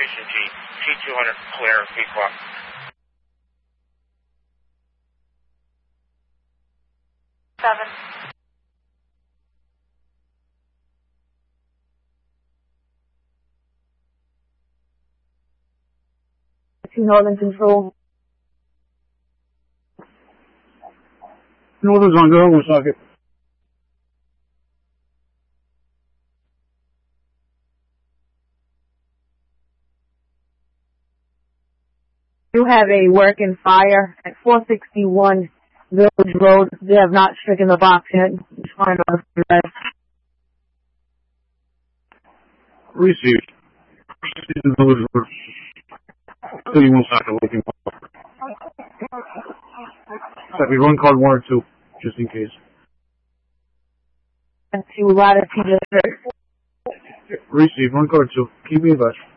Operation G. T200 clear, feedback. Seven. Northern Control. Northern's on go, Woonsocket. You have a working fire at 461 Village Road. They have not stricken the box yet. Just find out if you're right. Received. Village Road. City Woonsocket looking for. Copy, run card 1 or 2, just in case. And to Latitude. Receive, run card 2. Keep me in touch.